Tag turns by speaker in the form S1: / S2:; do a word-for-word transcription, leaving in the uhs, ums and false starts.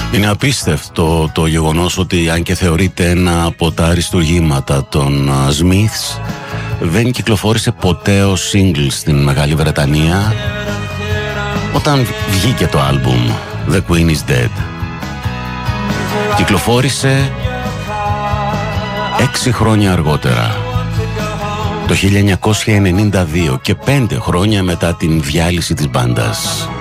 S1: Είναι απίστευτο το γεγονός ότι, αν και θεωρείται ένα από τα αριστουργήματα των Smiths, δεν κυκλοφόρησε ποτέ ως single στην Μεγάλη Βρετανία όταν βγήκε το άλμπουμ The Queen is Dead. Κυκλοφόρησε έξι χρόνια αργότερα, το χίλια εννιακόσια ενενήντα δύο, και πέντε χρόνια μετά την διάλυση της μπάντας.